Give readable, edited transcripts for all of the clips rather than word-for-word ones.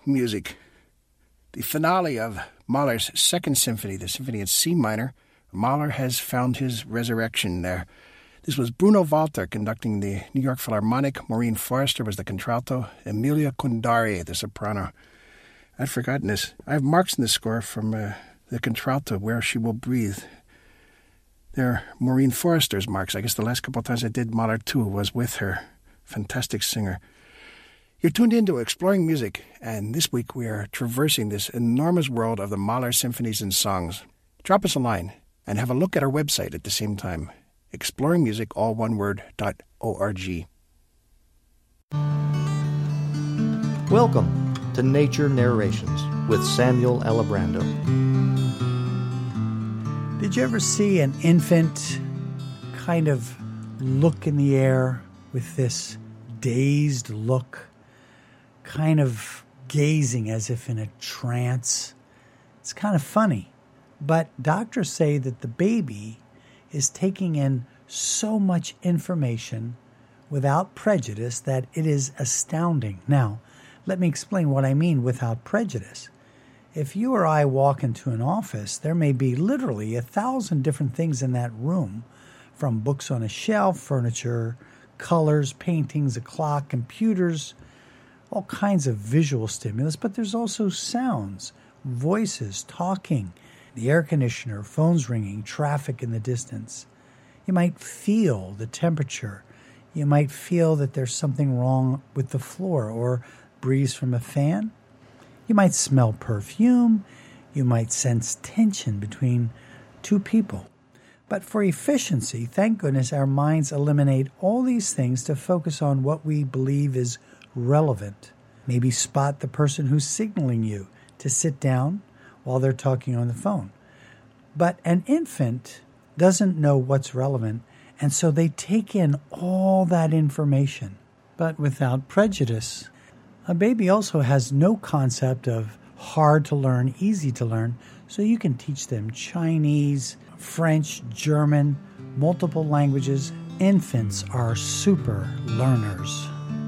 music. The finale of Mahler's Second Symphony, the symphony in C minor. Mahler has found his resurrection there. This was Bruno Walter conducting the New York Philharmonic. Maureen Forrester was the contralto. Emilia Kundari, the soprano. I'd forgotten this. I have marks in the score from the contralto, Where She Will Breathe. They're Maureen Forrester's marks. I guess the last couple of times I did Mahler 2 was with her. Fantastic singer. You're tuned into Exploring Music, and this week we are traversing this enormous world of the Mahler symphonies and songs. Drop us a line and have a look at our website at the same time. ExploringMusic, all one word, .org. Welcome to Nature Narrations with Samuel Alibrando. Did you ever see an infant kind of look in the air with this dazed look, kind of gazing as if in a trance? It's kind of funny, but doctors say that the baby is taking in so much information without prejudice that it is astounding. Now, let me explain what I mean without prejudice. If you or I walk into an office, there may be literally 1,000 different things in that room, from books on a shelf, furniture, colors, paintings, a clock, computers, all kinds of visual stimulus, but there's also sounds, voices, talking, the air conditioner, phones ringing, traffic in the distance. You might feel the temperature. You might feel that there's something wrong with the floor or breeze from a fan. You might smell perfume. You might sense tension between two people. But for efficiency, thank goodness our minds eliminate all these things to focus on what we believe is relevant. Maybe spot the person who's signaling you to sit down while they're talking on the phone. But an infant doesn't know what's relevant, and so they take in all that information, but without prejudice. A baby also has no concept of hard to learn, easy to learn, so you can teach them Chinese, French, German, multiple languages. Infants are super learners.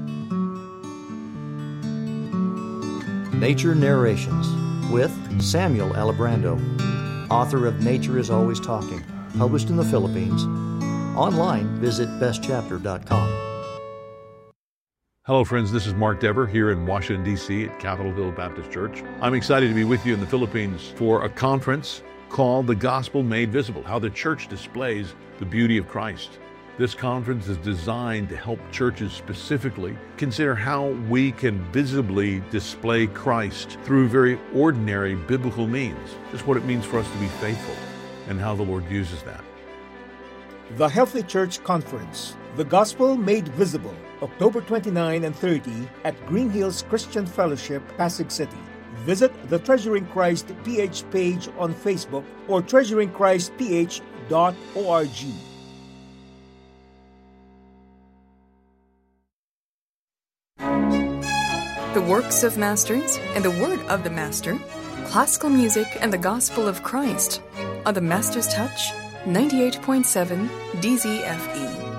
Nature Narrations with Samuel Alibrando, author of Nature is Always Talking, published in the Philippines. Online, visit bestchapter.com. Hello, friends. This is Mark Dever here in Washington, D.C. at Capitol Hill Baptist Church. I'm excited to be with you in the Philippines for a conference called The Gospel Made Visible, how the church displays the beauty of Christ. This conference is designed to help churches specifically consider how we can visibly display Christ through very ordinary biblical means, just what it means for us to be faithful and how the Lord uses that. The Healthy Church Conference, The Gospel Made Visible, October 29 and 30 at Green Hills Christian Fellowship, Pasig City. Visit the Treasuring Christ PH page on Facebook or treasuringchristph.org. The works of masters and the word of the master, classical music and the gospel of Christ on the Master's Touch 98.7 DZFE.